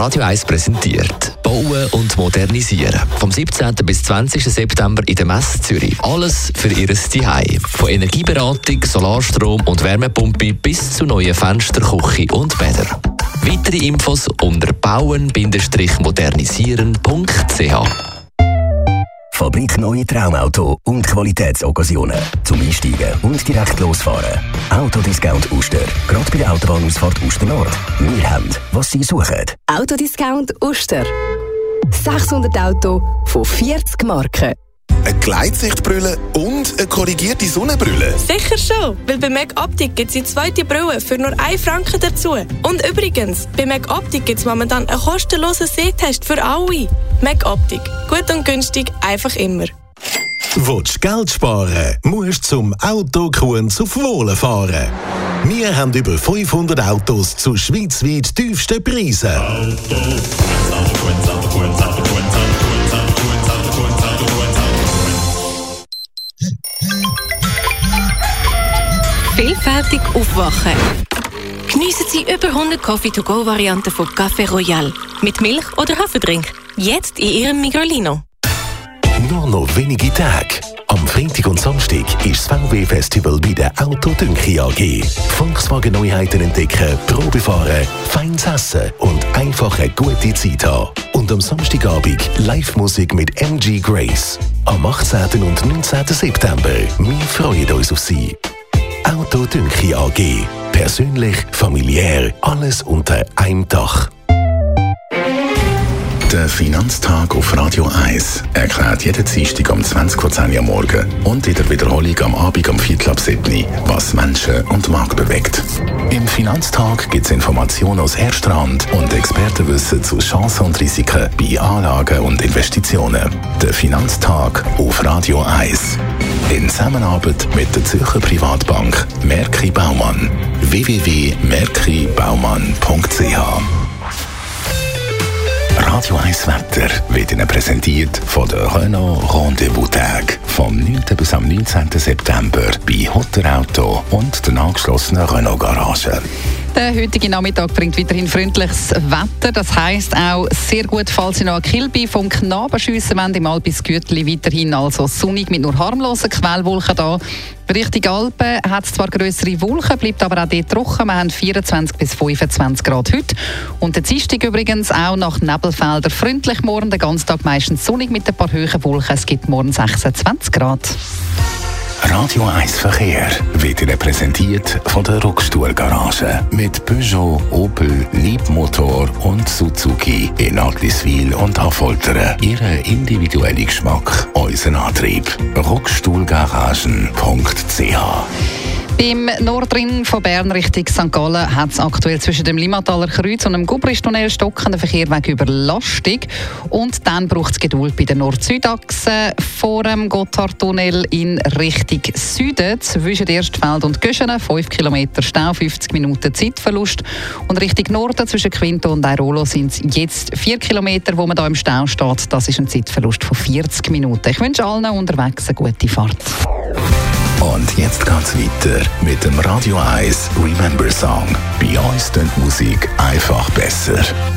Radio 1 präsentiert. Bauen und modernisieren. Vom 17. bis 20. September in der Messe Zürich. Alles für Ihr Zuhause. Von Energieberatung, Solarstrom und Wärmepumpe bis zu neuen Fenster, Küche und Bädern. Weitere Infos unter bauen-modernisieren.ch. Fabrik Neue Traumauto und Qualitätsoccasionen. Zum Einsteigen und direkt losfahren. Autodiscount Uster. Gerade bei der Autobahnausfahrt Uster Nord. Wir haben, was Sie suchen. Autodiscount Uster. 600 Autos von 40 Marken. Eine Gleitsichtbrille und eine korrigierte Sonnenbrille? Sicher schon, weil bei MacOptic gibt es die zweite Brille für nur 1 Franken dazu. Und übrigens, bei MacOptic gibt es momentan einen kostenlosen Sehtest für alle. MacOptic. Gut und günstig, einfach immer. Willst du Geld sparen, musst du zum Autokunz auf Wohlen fahren. Wir haben über 500 Autos zu schweizweit tiefsten Preisen. Vielfältig aufwachen. Geniessen Sie über 100 Coffee-to-go-Varianten von Café Royal. Mit Milch oder Haferdrink. Jetzt in Ihrem Migrolino. Nur noch wenige Tage. Am Freitag und Samstag ist das VW-Festival bei der Autodünki AG. Volkswagen-Neuheiten entdecken, Probefahren, feines Essen und einfach eine gute Zeit haben. Und am Samstagabend Live-Musik mit MG Grace. Am 18. und 19. September. Wir freuen uns auf Sie. Autodünki AG. Persönlich, familiär, alles unter einem Dach. Der Finanztag auf Radio 1 erklärt jeden Dienstag um 20:10 Uhr morgen und in der Wiederholung am Abend um 6:45, was Menschen und Markt bewegt. Im Finanztag gibt es Informationen aus erster Hand und Expertenwissen zu Chancen und Risiken bei Anlagen und Investitionen. Der Finanztag auf Radio 1. In Zusammenarbeit mit der Zürcher Privatbank Merki Baumann. www.merkibaumann.ch. Radio 1 Wetter wird Ihnen präsentiert von der Renault Rendezvous-Tag. Vom 9. bis am 19. September bei Hotterauto und der angeschlossenen Renault-Garage. Der heutige Nachmittag bringt weiterhin freundliches Wetter. Das heisst auch sehr gut, falls Sie noch an Kilby vom Knabenschiessen wollen, im Albis Gütli weiterhin also sonnig mit nur harmlosen Quellwolken da. Richtung Alpen hat es zwar grössere Wolken, bleibt aber auch dort trocken. Wir haben 24 bis 25 Grad heute. Und der Dienstag übrigens auch nach Nebelfeldern freundlich morgen. Den ganzen Tag meistens sonnig mit ein paar hohen Wolken. Es gibt morgen 26 Grad. Radio 1 Verkehr wird Ihnen präsentiert von der Rockstuhl-Garage. Mit Peugeot, Opel, Liebmotor und Suzuki in Agliswil und Affoltern. Ihren individuellen Geschmack, unseren Antrieb. Rockstuhlgaragen.ch. Im Nordring von Bern Richtung St. Gallen hat es aktuell zwischen dem Limmataler Kreuz und dem Gubristunnel stockenden Verkehr wegen Überlastung. Und dann braucht es Geduld bei der Nord-Süd-Achse vor dem Gotthardtunnel in Richtung Süden zwischen Erstfeld und Göschenen. 5 Kilometer Stau, 50 Minuten Zeitverlust. Und Richtung Norden zwischen Quinto und Airolo sind es jetzt 4 Kilometer, wo man da im Stau steht. Das ist ein Zeitverlust von 40 Minuten. Ich wünsche allen unterwegs eine gute Fahrt. Und jetzt geht's weiter mit dem Radio 1 Remember Song. Bei uns klingt Musik einfach besser.